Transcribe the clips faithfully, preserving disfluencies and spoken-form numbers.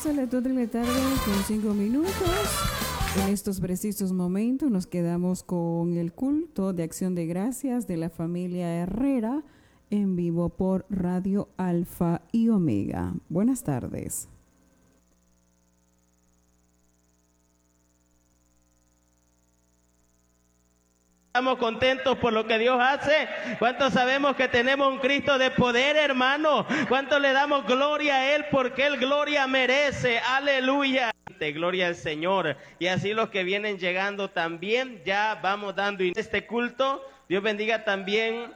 doce de la tarde con cinco minutos. En estos precisos momentos nos quedamos con el culto de acción de gracias de la familia Herrera en vivo por Radio Alfa y Omega. Buenas tardes. Estamos contentos por lo que Dios hace. ¿Cuántos sabemos que tenemos un Cristo de poder, hermano? ¿Cuántos le damos gloria a Él porque Él gloria merece? Aleluya. Gloria al Señor. Y así los que vienen llegando también, ya vamos dando este culto. Dios bendiga también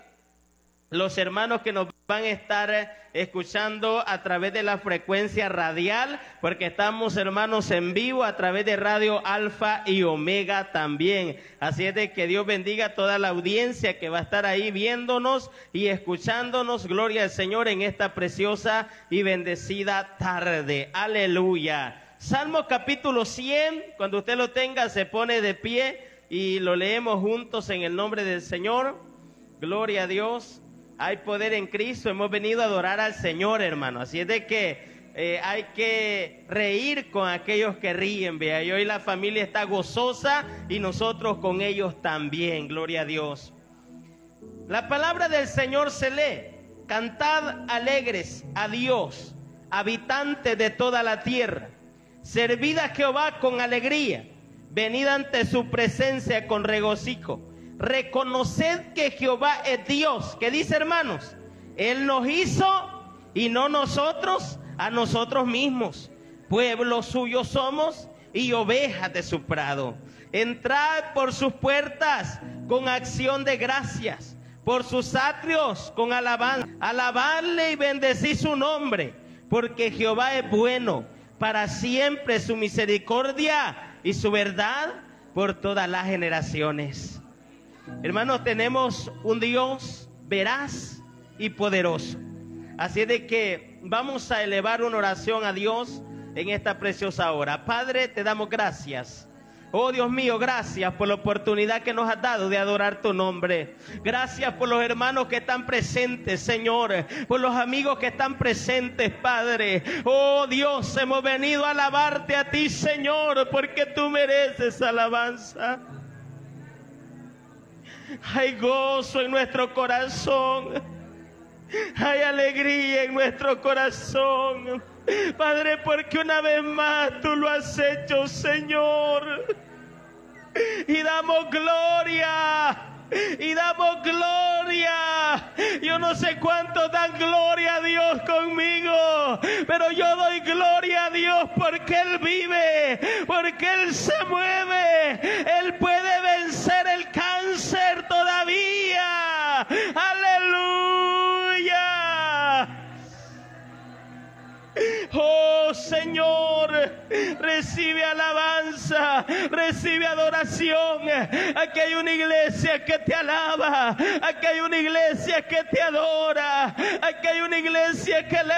los hermanos que nos van a estar escuchando a través de la frecuencia radial, porque estamos, hermanos, en vivo a través de Radio Alfa y Omega también. Así es de que Dios bendiga a toda la audiencia que va a estar ahí viéndonos y escuchándonos. Gloria al Señor en esta preciosa y bendecida tarde. Aleluya. Salmo capítulo cien, cuando usted lo tenga, se pone de pie y lo leemos juntos en el nombre del Señor. Gloria a Dios. Hay poder en Cristo, hemos venido a adorar al Señor, hermano. Así es de que eh, hay que reír con aquellos que ríen, vea. Y hoy la familia está gozosa y nosotros con ellos también, gloria a Dios. La palabra del Señor se lee: cantad alegres a Dios, habitantes de toda la tierra. Servid a Jehová con alegría, venid ante su presencia con regocijo. Reconoced que Jehová es Dios. ¿Qué dice, hermanos? Él nos hizo y no nosotros a nosotros mismos. Pueblo suyo somos y ovejas de su prado. Entrad por sus puertas con acción de gracias, por sus atrios con alabanza. Alabadle y bendecid su nombre, porque Jehová es bueno, para siempre su misericordia y su verdad por todas las generaciones. Hermanos, tenemos un Dios veraz y poderoso. Así es de que vamos a elevar una oración a Dios en esta preciosa hora. Padre, te damos gracias. Oh Dios mío, gracias por la oportunidad que nos has dado de adorar tu nombre. Gracias por los hermanos que están presentes, Señor. Por los amigos que están presentes, Padre. Oh Dios, hemos venido a alabarte a ti, Señor, porque tú mereces alabanza. Hay gozo en nuestro corazón. Hay alegría en nuestro corazón, Padre, porque una vez más tú lo has hecho, Señor. Y damos gloria. Y damos gloria. Yo no sé cuántos dan gloria a Dios conmigo, pero yo doy gloria a Dios porque Él vive, porque Él se mueve. Él puede vencer el cáncer todavía. Aleluya. Oh Señor, recibe alabanza, recibe adoración. Aquí hay una iglesia que te alaba, aquí hay una iglesia que te adora, aquí hay una iglesia que le